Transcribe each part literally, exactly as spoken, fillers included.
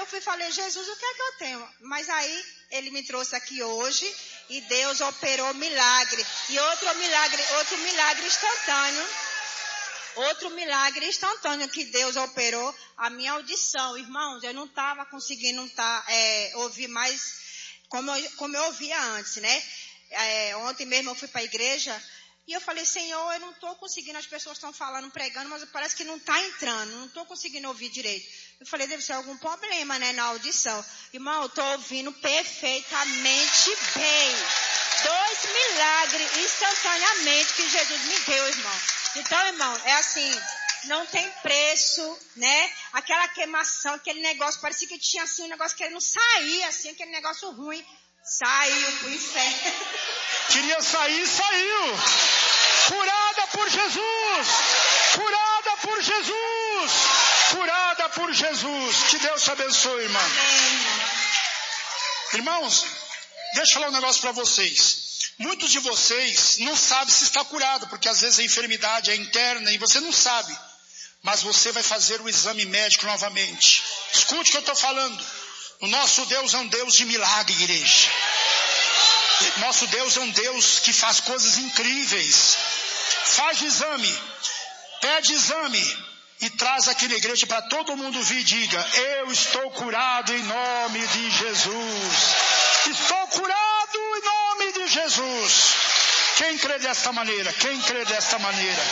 eu fui e falei, Jesus, o que é que eu tenho? Mas aí ele me trouxe aqui hoje e Deus operou milagre. E outro milagre, outro milagre instantâneo. Outro milagre instantâneo que Deus operou, a minha audição. Irmãos, eu não estava conseguindo tá, é, ouvir mais como eu, como eu ouvia antes, né? É, ontem mesmo eu fui para a igreja e eu falei, Senhor, eu não estou conseguindo, as pessoas estão falando, pregando, mas parece que não está entrando, não estou conseguindo ouvir direito. Eu falei, deve ser algum problema, né, na audição. Irmão, eu estou ouvindo perfeitamente bem. Dois milagres instantaneamente que Jesus me deu, irmão. Então, irmão, é assim, não tem preço, né? Aquela queimação, aquele negócio, parecia que tinha assim um negócio que não saía, assim, aquele negócio ruim. Saiu pro inferno. Queria sair, saiu. Curada por Jesus. Curada por Jesus. Curada por Jesus. Que Deus te abençoe, irmão. Amém. Irmãos, deixa eu falar um negócio para vocês. Muitos de vocês não sabem se está curado, porque às vezes a enfermidade é interna e você não sabe. Mas você vai fazer o exame médico novamente. Escute o que eu estou falando. O nosso Deus é um Deus de milagre, igreja. Nosso Deus é um Deus que faz coisas incríveis. Faz exame, pede exame e traz aqui na igreja para todo mundo vir e diga, eu estou curado em nome de Jesus. Estou curado em nome de Jesus. Quem crê desta maneira? Quem crê desta maneira?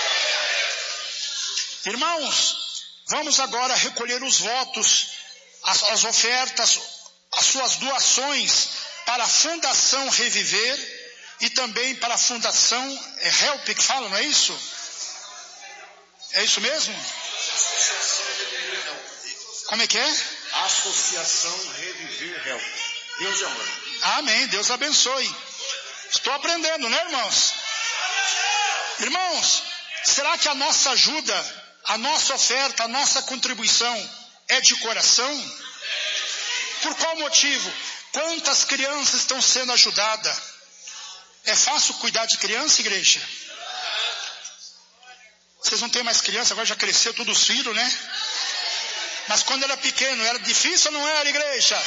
Irmãos, vamos agora recolher os votos, as, as ofertas, as suas doações para a Fundação Reviver e também para a Fundação é Help que fala, não é isso? É isso mesmo? Como é que é? Associação Reviver Help. Deus é amor. Amém, Deus abençoe. Estou aprendendo, né, irmãos? Irmãos, será que a nossa ajuda, a nossa oferta, a nossa contribuição é de coração? Por qual motivo? Quantas crianças estão sendo ajudadas? É fácil cuidar de criança, igreja? Vocês não têm mais criança, agora já cresceu todos os filhos, né? Mas quando era pequeno, era difícil ou não era, igreja?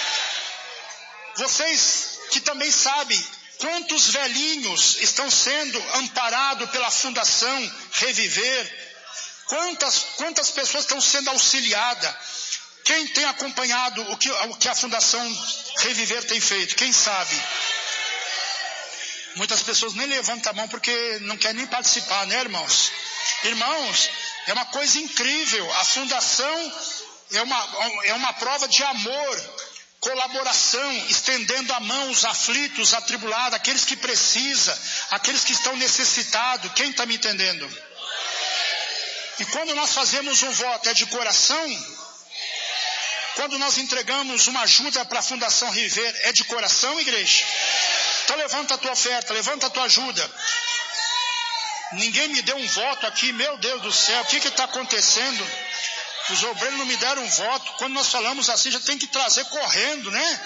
Vocês que também sabem quantos velhinhos estão sendo amparados pela Fundação Reviver, quantas, quantas pessoas estão sendo auxiliadas. Quem tem acompanhado o que, o que a Fundação Reviver tem feito? Quem sabe? Muitas pessoas nem levantam a mão porque não querem nem participar, né, irmãos? Irmãos, é uma coisa incrível. A Fundação é uma, é uma prova de amor, colaboração, estendendo a mão aos aflitos, atribulados, aqueles que precisam, aqueles que estão necessitados. Quem está me entendendo? E quando nós fazemos um voto, é de coração? Quando nós entregamos uma ajuda para a Fundação Reviver, é de coração, igreja? Então levanta a tua oferta, levanta a tua ajuda. Ninguém me deu um voto aqui, meu Deus do céu, o que está acontecendo? Os obreiros não me deram um voto. Quando nós falamos assim, já tem que trazer correndo, né?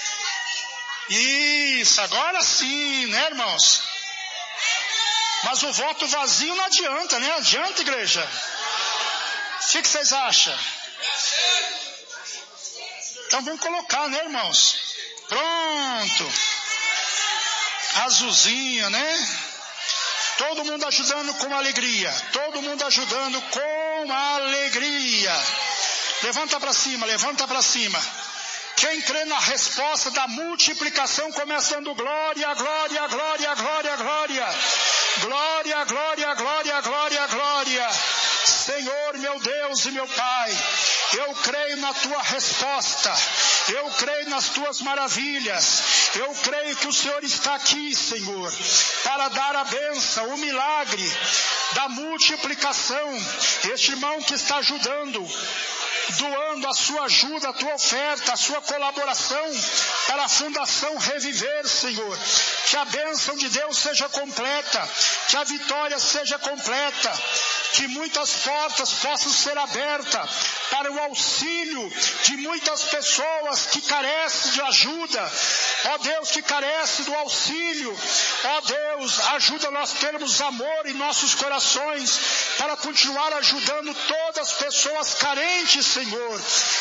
Isso, agora sim, né, irmãos? Mas o voto vazio não adianta, né? Adianta, igreja? O que, que vocês acham? Então vamos colocar, né, irmãos? Pronto. Azulzinha, né? Todo mundo ajudando com alegria. Todo mundo ajudando com alegria. Levanta para cima, levanta para cima. Quem crê na resposta da multiplicação começa dando glória, glória, glória, glória, glória. Glória, glória, glória, glória, glória. Senhor, meu Deus e meu Pai, eu creio na tua resposta. Eu creio nas tuas maravilhas. Eu creio que o Senhor está aqui, Senhor, para dar a bênção, o milagre da multiplicação. Este irmão que está ajudando, doando a sua ajuda, a tua oferta, a sua colaboração para a Fundação Reviver, Senhor. Que a bênção de Deus seja completa, que a vitória seja completa, que muitas portas possam ser abertas para o auxílio de muitas pessoas que carecem de ajuda. Ó Deus, que carece do auxílio. Ó Deus, ajuda nós termos amor em nossos corações para continuar ajudando todas as pessoas carentes, Senhor.